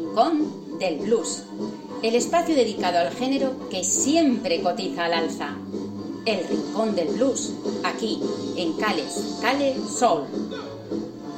Rincón del Blues, el espacio dedicado al género que siempre cotiza al alza. El Rincón del Blues, aquí en Cales Soul.